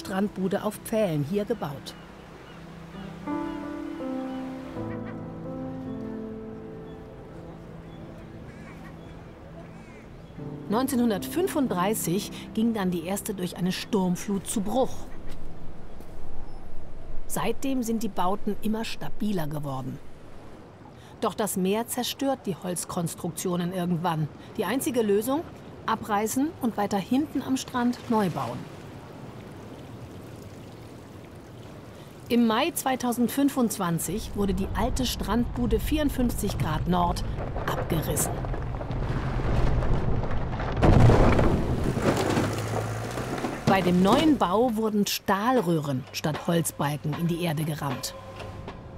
Strandbude auf Pfählen hier gebaut. (1935) ging dann die erste durch eine Sturmflut zu Bruch. Seitdem sind die Bauten immer stabiler geworden. Doch das Meer zerstört die Holzkonstruktionen irgendwann. Die einzige Lösung? Abreißen und weiter hinten am Strand neu bauen. Im Mai 2025 wurde die alte Strandbude 54 Grad Nord abgerissen. Bei dem neuen Bau wurden Stahlröhren statt Holzbalken in die Erde gerammt.